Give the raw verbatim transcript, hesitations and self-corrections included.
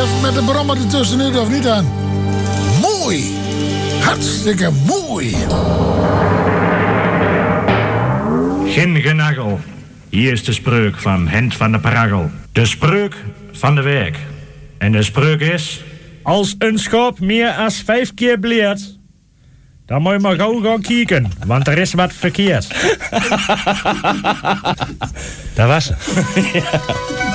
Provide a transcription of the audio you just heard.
even met de brommer ertussenuit of niet dan? Mooi. Hartstikke mooi. Geen genagel. Hier is de spreuk van Hent van de Paragel. De spreuk van de week. En de spreuk is... Als een schop meer als vijf keer bleert, dan moet je maar gauw gaan kijken, want er is wat verkeerd. Dat was het. Ja.